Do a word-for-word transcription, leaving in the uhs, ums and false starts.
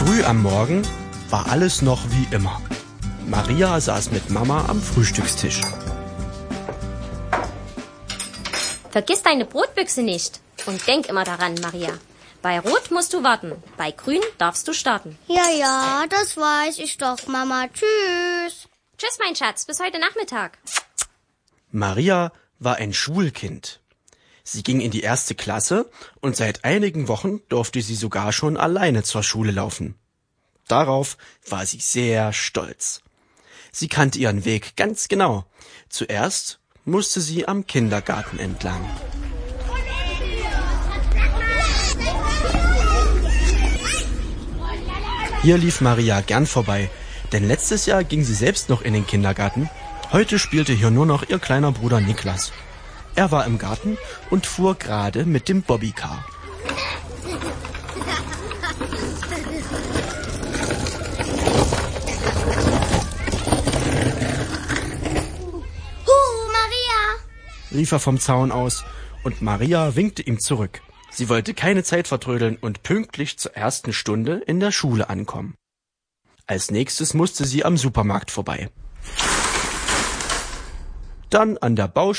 Früh am Morgen war alles noch wie immer. Maria saß mit Mama am Frühstückstisch. Vergiss deine Brotbüchse nicht. Und denk immer daran, Maria. Bei Rot musst du warten. Bei Grün darfst du starten. Ja, ja, das weiß ich doch, Mama. Tschüss. Tschüss, mein Schatz. Bis heute Nachmittag. Maria war ein Schulkind. Sie ging in die erste Klasse und seit einigen Wochen durfte sie sogar schon alleine zur Schule laufen. Darauf war sie sehr stolz. Sie kannte ihren Weg ganz genau. Zuerst musste sie am Kindergarten entlang. Hier lief Maria gern vorbei, denn letztes Jahr ging sie selbst noch in den Kindergarten. Heute spielte hier nur noch ihr kleiner Bruder Niklas. Er war im Garten und fuhr gerade mit dem Bobbycar. Huhu, Maria! Rief er vom Zaun aus, und Maria winkte ihm zurück. Sie wollte keine Zeit vertrödeln und pünktlich zur ersten Stunde in der Schule ankommen. Als nächstes musste sie am Supermarkt vorbei. Dann an der Baustelle